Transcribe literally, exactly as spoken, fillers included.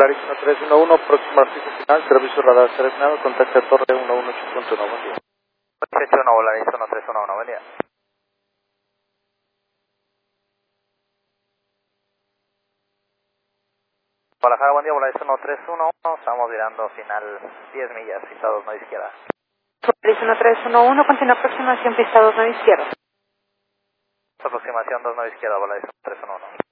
Volaris uno tres uno uno, próximo al piso final, servicio radar seleccionado, contacto torre uno uno ocho punto uno, buen día. ocho uno Volaris uno tres uno uno, buen día. Guadalajara, buen día, Volaris uno tres uno uno, estamos virando final diez millas, pista dos, no izquierda. Volaris uno tres uno uno, continúa aproximación, pista dos, no izquierda. Aproximación dos, no izquierda, Volaris uno tres uno uno.